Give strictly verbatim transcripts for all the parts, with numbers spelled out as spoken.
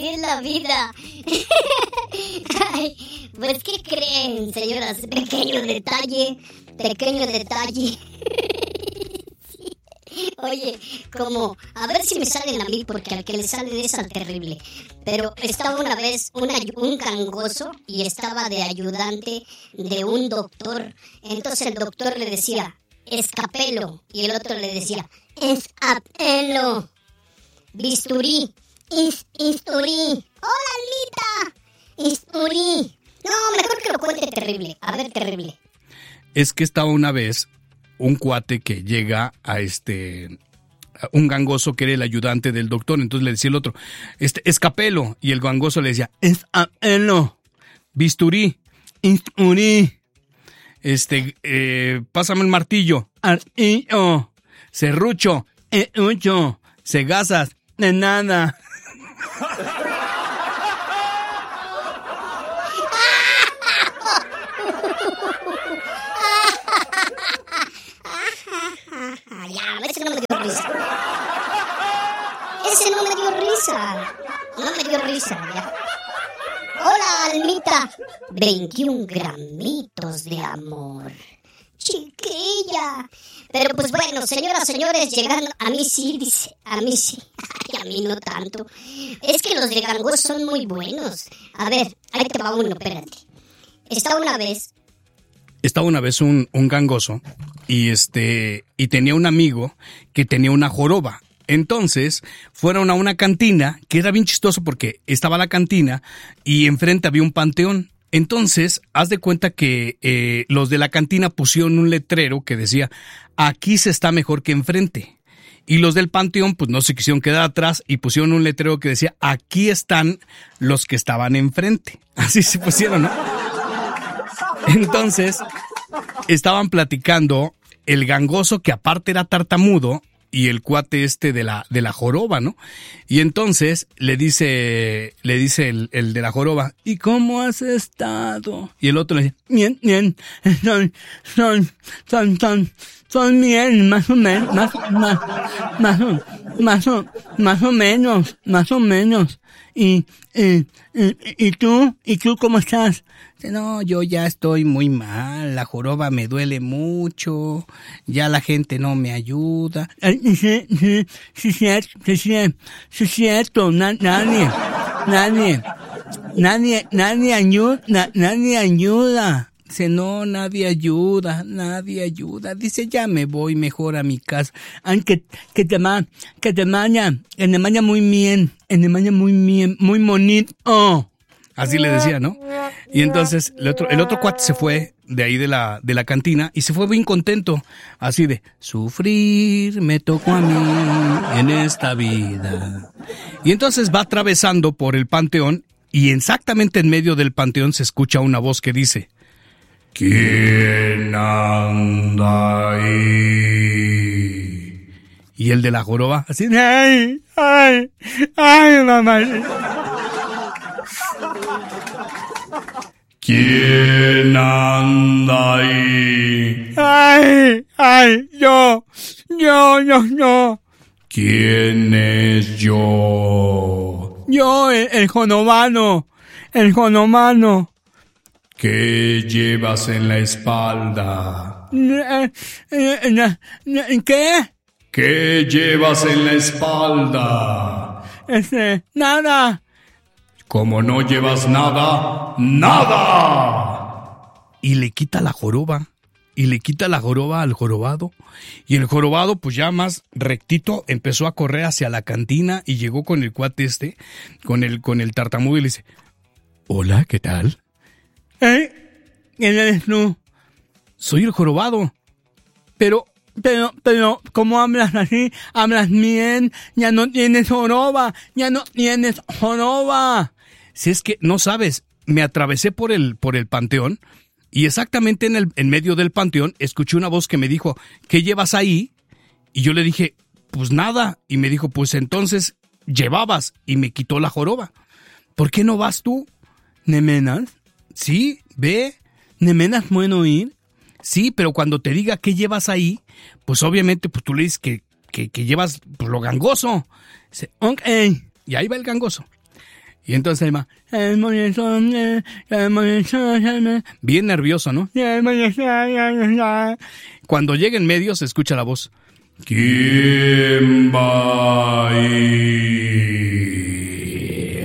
es la vida. Ay, pues, ¿qué creen, señoras? Pequeño detalle, pequeño detalle. Sí. Oye, como, a ver si me salen a mí, porque al que le sale es al terrible. Pero estaba una vez una, un gangoso y estaba de ayudante de un doctor. Entonces el doctor le decía, escapelo. Y el otro le decía, escapelo. Bisturí. Is, isturí. ¡Hola, Almita! Isturí. No, mejor que lo cuente terrible. A ver, terrible. Es que estaba una vez un cuate que llega a este... un gangoso que era el ayudante del doctor. Entonces le decía el otro, este, escapelo. Y el gangoso le decía, escapelo. Bisturí. Isturí. Este, eh, pásame el martillo. Artillo. Serrucho. Erucho. Segazas. De nada. Ya, ese no me dio risa. Ese no me dio risa. No me dio risa, ya. Hola, Almita. veintiún gramitos de amor. Chiquilla. Pero pues bueno, señoras, señores, llegando, a mí sí, dice, a mí sí, ay, a mí no tanto. Es que los de gangos son muy buenos. A ver, ahí te va uno, espérate. Está una vez. Estaba una vez un, un gangoso y este y tenía un amigo que tenía una joroba. Entonces fueron a una cantina, que era bien chistoso porque estaba la cantina y enfrente había un panteón. Entonces, haz de cuenta que eh, los de la cantina pusieron un letrero que decía, aquí se está mejor que enfrente. Y los del panteón, pues no se quisieron quedar atrás y pusieron un letrero que decía, aquí están los que estaban enfrente. Así se pusieron, ¿no? Entonces, estaban platicando el gangoso, que aparte era tartamudo, y el cuate este de la, de la joroba, ¿no? Y entonces le dice, le dice el, el de la joroba, ¿y cómo has estado? Y el otro le dice, bien, bien, son, son, son, son, son bien, más o menos, más, más, más, más, o, más o menos, más o menos. Y, y, y, y tú, ¿y tú cómo estás? No, yo ya estoy muy mal, la joroba me duele mucho, ya la gente no me ayuda. Sí, sí, sí, sí, sí, sí, sí, cierto, na, nadie, nadie, nadie, nadie ayuda, na, nadie ayuda. Dice, no, nadie ayuda, nadie ayuda. Dice, ya me voy mejor a mi casa. Aunque, que te ma, que te maña, que te maña muy bien, que te maña muy bien, muy bonito. Oh. Así le decía, ¿no? Y entonces el otro, el otro cuate se fue de ahí de la, de la cantina y se fue bien contento. Así de, sufrir me tocó a mí en esta vida. Y entonces va atravesando por el panteón y exactamente en medio del panteón se escucha una voz que dice, ¿quién anda ahí? Y el de la joroba, así, ¡ay, ay, ay, mamá! ¿Quién anda ahí? ¡Ay, ay, yo, yo, yo, yo! ¿Quién es yo? Yo, el, el jorobano, el jorobano. ¿Qué llevas en la espalda? ¿Qué? ¿Qué llevas en la espalda? Este, nada. Como no llevas nada, ¡nada! Y le quita la joroba, y le quita la joroba al jorobado. Y el jorobado, pues ya más rectito, empezó a correr hacia la cantina y llegó con el cuate este, con el, con el tartamudo y le dice, hola, ¿qué tal? ¿Eh? ¿Quién eres tú? Soy el jorobado. Pero, pero, pero, ¿cómo hablas así? Hablas bien, ya no tienes joroba, ya no tienes joroba. Si es que no sabes, me atravesé por el, por el panteón y exactamente en el, en medio del panteón escuché una voz que me dijo, ¿qué llevas ahí? Y yo le dije, pues nada. Y me dijo, pues entonces llevabas, y me quitó la joroba. ¿Por qué no vas tú? ¿Nemenas? Sí, ve, ¿nemenas bueno ir? Sí, pero cuando te diga qué llevas ahí, pues obviamente pues tú le dices que, que, que llevas pues, lo gangoso. Dice, ok, y ahí va el gangoso. Y entonces ahí va, bien nervioso, ¿no? Cuando llega en medio se escucha la voz. ¿Quién va ahí?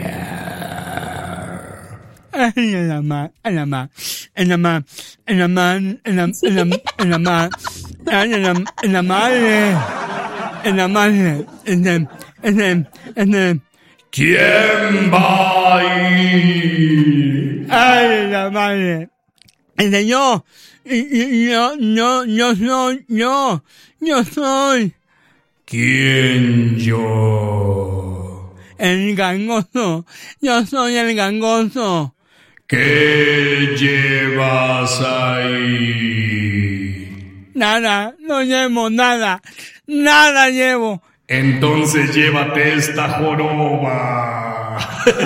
En la ma, en la ma, en la ma, en la ma, en la, en la, en la ma, en la, en la madre, en la madre, en el, en el, en el. ¿Quién va ahí? Ay, la madre. El señor, yo, yo, yo soy, yo, yo soy. ¿Quién yo? El gangoso, yo soy el gangoso. ¿Qué llevas ahí? Nada, no llevo nada, nada llevo. Entonces llévate esta joroba.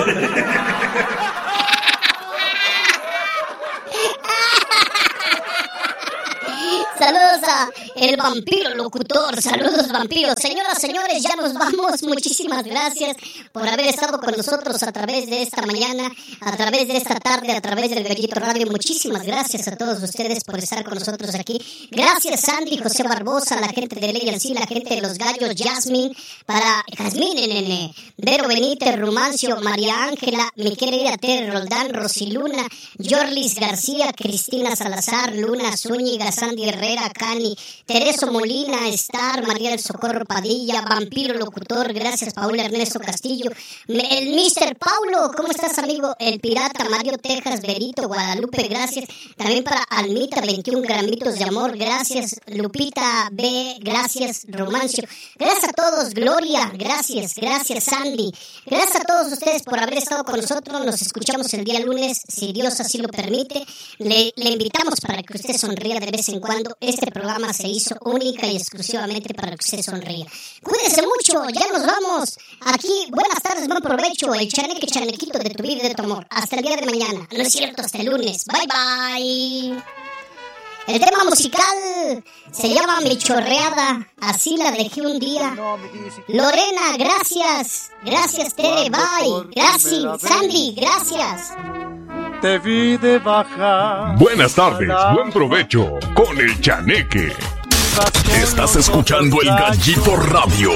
Saludos a el vampiro locutor, saludos vampiros. Señoras, señores, ya nos vamos. Muchísimas gracias por haber estado con nosotros a través de esta mañana, a través de esta tarde, a través del Gallito Radio. Muchísimas gracias a todos ustedes por estar con nosotros aquí. Gracias Sandy, José Barbosa, la gente de Ley sí, la gente de Los Gallos, Jasmine, para Jasmine, nene, Vero Benítez, Rumancio, María Ángela, mi querida Tere Roldán, Rosiluna, Yorlis García, Cristina Salazar, Luna Zúñiga, Sandy Herrera, Cani, Tereso Molina, Star, María del Socorro Padilla, Vampiro Locutor, gracias Paula Ernesto Castillo, el mister Paulo, ¿cómo estás amigo? El Pirata, Mario Texas, Berito, Guadalupe, gracias, también para Almita, veintiún gramitos de amor, gracias, Lupita B, gracias, Romancio, gracias a todos, Gloria, gracias, gracias Sandy, gracias a todos ustedes por haber estado con nosotros, nos escuchamos el día lunes, si Dios así lo permite, le, le invitamos para que usted sonría de vez en cuando. Este programa se hizo única y exclusivamente para que usted sonría. Cuídense mucho, ya nos vamos. Aquí, buenas tardes, buen provecho. El chaneque chanequito de tu vida y de tu amor. Hasta el día de mañana. No es cierto, hasta el lunes. Bye, bye. El tema musical se llama Mi Chorreada. Así la dejé un día. Lorena, gracias. Gracias, Tere, bye. Gracias, Sandy, gracias. Te vi de baja. Buenas tardes, buen provecho con el chaneque. Estás escuchando el Gallito Radio.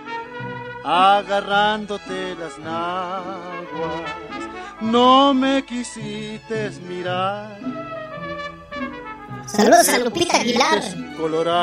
Agarrándote las naguas, no me quisiste mirar. Saludos a Lupita Aguilar.